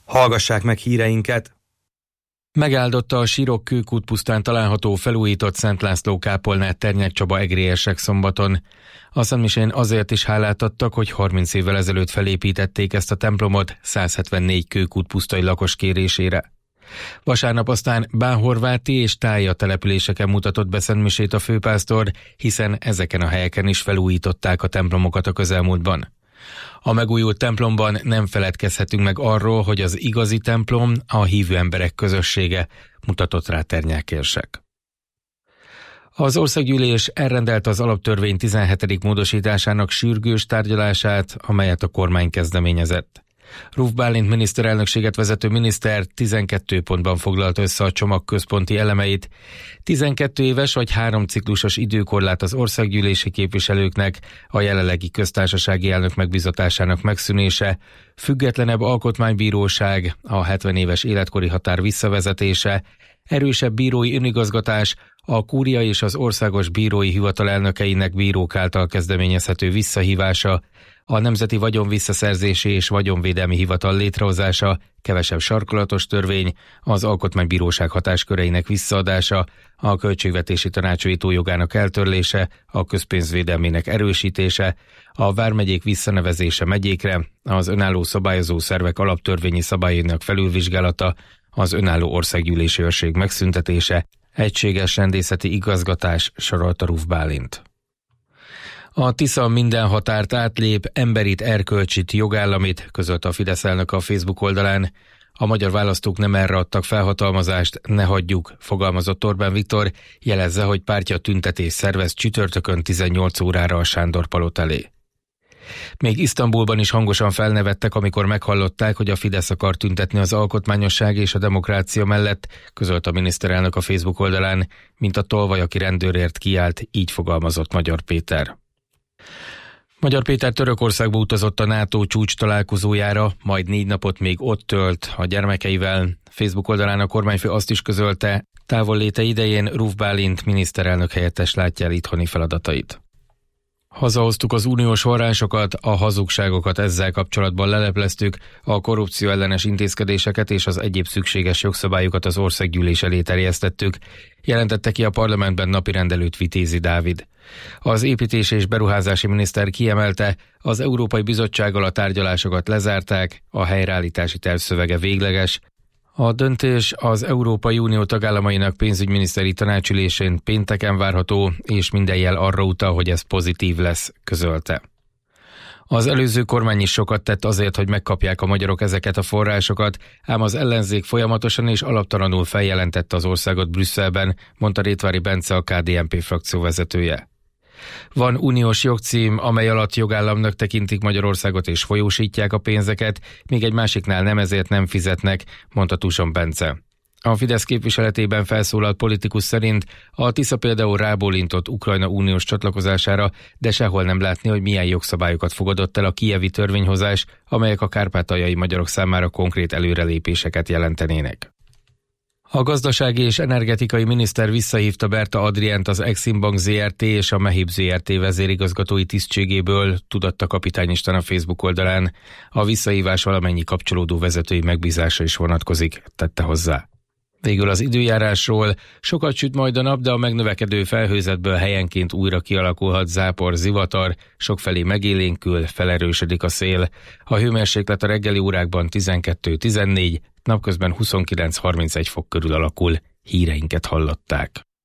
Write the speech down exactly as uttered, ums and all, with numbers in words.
Hallgassák meg híreinket! Megáldotta a Sirok Kőkút pusztán található felújított Szent László kápolnát Ternyek Csaba egriesek szombaton. A szentmisén azért is hálát adtak, hogy harminc évvel ezelőtt felépítették ezt a templomot százhetvennégy Kőkút pusztai lakos kérésére. Vasárnap aztán Bánhorváti és Tája településeken mutatott be szentmisét a főpásztor, hiszen ezeken a helyeken is felújították a templomokat a közelmúltban. A megújult templomban nem feledkezhetünk meg arról, hogy az igazi templom a hívő emberek közössége, mutatott rá Ternyák érsek. Az országgyűlés elrendelte az alaptörvény tizenhetedik módosításának sürgős tárgyalását, amelyet a kormány kezdeményezett. Ruf Bálint miniszterelnökséget vezető miniszter tizenkét pontban foglalt össze a csomag központi elemeit. tizenkét éves vagy három ciklusos időkorlát az országgyűlési képviselőknek, a jelenlegi köztársasági elnök megbízatásának megszűnése, függetlenebb alkotmánybíróság, a hetven éves életkori határ visszavezetése, erősebb bírói önigazgatás, a kúria és az országos bírói hivatal elnökeinek bírók által kezdeményezhető visszahívása, a Nemzeti Vagyon Visszaszerzési és Vagyonvédelmi Hivatal létrehozása, kevesebb sarkolatos törvény, az Alkotmánybíróság hatásköreinek visszaadása, a Költségvetési Tanács vétójogának eltörlése, a közpénzvédelmének erősítése, a vármegyék visszanevezése megyékre, az önálló szabályozó szervek alaptörvényi szabályainak felülvizsgálata, az önálló országgyűlési őrség megszüntetése, egységes rendészeti igazgatás, sorolta Ruf Bálint. A Tisza minden határt átlép, emberit, erkölcsit, jogállamit, közölte a Fidesz elnök a Facebook oldalán. A magyar választók nem erre adtak felhatalmazást, ne hagyjuk, fogalmazott Orbán Viktor, jelezze, hogy pártja tüntetés szervez csütörtökön tizennyolc órára a Sándor-palota elé. Még Isztambulban is hangosan felnevettek, amikor meghallották, hogy a Fidesz akar tüntetni az alkotmányosság és a demokrácia mellett, közölt a miniszterelnök a Facebook oldalán, mint a tolvaj, aki rendőrért kiállt, így fogalmazott Magyar Péter. Magyar Péter Törökországba utazott a NATO csúcs találkozójára, majd négy napot még ott tölt a gyermekeivel. Facebook oldalán a kormányfő azt is közölte, távolléte idején Ruf Bálint miniszterelnök helyettes látja el itthoni feladatait. Hazahoztuk az uniós forrásokat, a hazugságokat ezzel kapcsolatban lelepleztük, a korrupció ellenes intézkedéseket és az egyéb szükséges jogszabályokat az országgyűlés elé terjesztettük, jelentette ki a parlamentben napirendelőt Vitézi Dávid. Az építés és beruházási miniszter kiemelte, az Európai Bizottsággal a tárgyalásokat lezárták, a helyreállítási terv szövege végleges. A döntés az Európai Unió tagállamainak pénzügyminiszteri tanácsülésén pénteken várható, és minden jel arra utal, hogy ez pozitív lesz, közölte. Az előző kormány is sokat tett azért, hogy megkapják a magyarok ezeket a forrásokat, ám az ellenzék folyamatosan és alaptalanul feljelentette az országot Brüsszelben, mondta Rétvári Bence, a ká dé en pé frakció vezetője. Van uniós jogcím, amely alatt jogállamnak tekintik Magyarországot és folyósítják a pénzeket, míg egy másiknál nem, ezért nem fizetnek, mondta Tuson Bence. A Fidesz képviseletében felszólalt politikus szerint a Tisza például rábólintott Ukrajna uniós csatlakozására, de sehol nem látni, hogy milyen jogszabályokat fogadott el a kijevi törvényhozás, amelyek a kárpátaljai magyarok számára konkrét előrelépéseket jelentenének. A gazdasági és energetikai miniszter visszahívta Berta Adriánt az Exim Bank zé er té és a Mehib zé er té vezérigazgatói tisztségéből, tudatta Kapitány István a Facebook oldalán. A visszahívás valamennyi kapcsolódó vezetői megbízása is vonatkozik, tette hozzá. Végül az időjárásról: sokat süt majd a nap, de a megnövekedő felhőzetből helyenként újra kialakulhat zápor, zivatar, sokfelé megélénkül, felerősödik a szél. A hőmérséklet a reggeli órákban tizenkettő tizennégy, napközben huszonkilenc harmincegy fok körül alakul. Híreinket hallották.